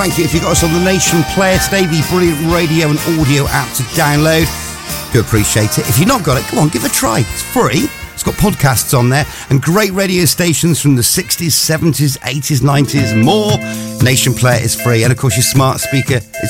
Thank you. If you got us on the Nation Player today, the brilliant radio and audio app to download, do appreciate it. If you've not got it, come on, give it a try. It's free. It's got podcasts on there and great radio stations from the 60s, 70s, 80s, 90s and more. Nation Player is free. And of course, your smart speaker is